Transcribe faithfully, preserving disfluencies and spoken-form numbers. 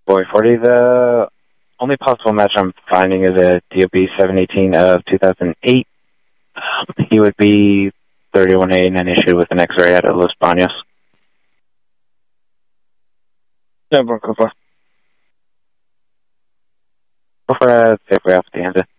Boy forty, the only possible match I'm finding is a D O B seven eighteen of two thousand eight. Um, he would be thirty-one A and issued with an X-ray out of Los Baños. Yeah, Cooper. Go for a safe way off the end.